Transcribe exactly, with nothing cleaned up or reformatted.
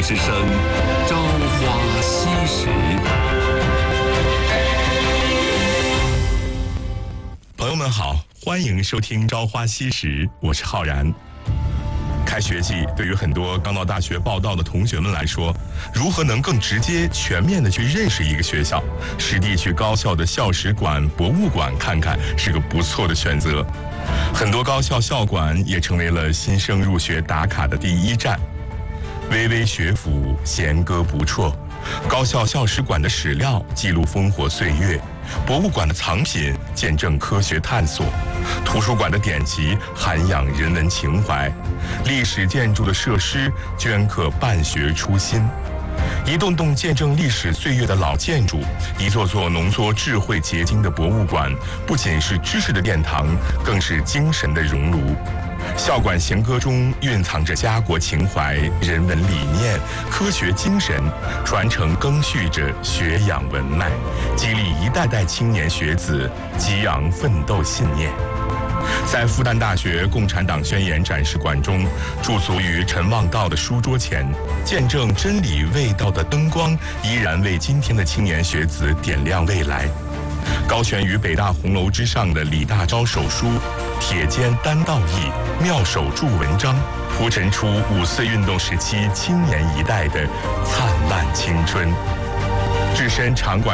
之声，朝花夕拾。 朋友们好，欢迎收听《朝花夕拾》，我是浩然。开学季对于很多刚到大学报到的同学们来说，如何能更直接、全面地去认识一个学校，实地去高校的校史馆、博物馆看看，是个不错的选择。很多高校校馆也成为了新生入学打卡的第一站。巍巍学府，弦歌不辍。高校校史馆的史料记录烽火岁月，博物馆的藏品见证科学探索，图书馆的典籍涵养人文情怀，历史建筑的设施镌刻办学初心。一栋栋见证历史岁月的老建筑，一座座浓缩智慧结晶的博物馆，不仅是知识的殿堂，更是精神的熔炉。校馆行歌中蕴藏着家国情怀、人文理念、科学精神，传承更续着学养文脉，激励一代代青年学子激昂奋斗信念。在复旦大学共产党宣言展示馆中，驻足于陈望道的书桌前，见证真理味道的灯光依然为今天的青年学子点亮未来。高悬于北大红楼之上的李大钊手书，铁肩担道义，妙手著文章，铺陈出五四运动时期青年一代的灿烂青春。置身场馆